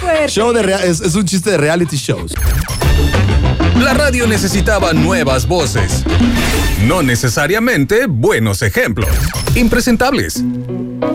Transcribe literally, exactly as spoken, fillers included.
fuerte. Show de rea- es, es un chiste de reality shows. La radio necesitaba nuevas voces. No necesariamente buenos ejemplos. Impresentables.